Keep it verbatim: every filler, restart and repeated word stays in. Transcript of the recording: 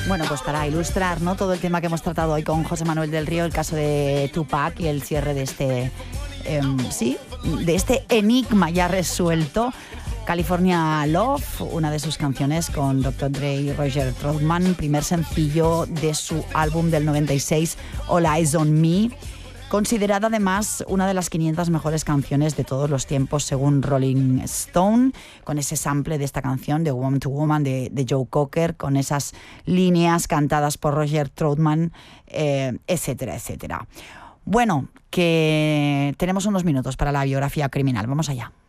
Bueno, pues para ilustrar, ¿no?, todo el tema que hemos tratado hoy con José Manuel del Río, el caso de Tupac y el cierre de este, eh, sí, de este enigma ya resuelto. California Love, una de sus canciones con doctor Dre y Roger Troutman, primer sencillo de su álbum del noventa y seis, All Eyes on Me, considerada además una de las quinientas mejores canciones de todos los tiempos según Rolling Stone, con ese sample de esta canción de Woman to Woman de, de Joe Cocker, con esas líneas cantadas por Roger Troutman, eh, etcétera, etcétera. Bueno, que tenemos unos minutos para la biografía criminal. Vamos allá.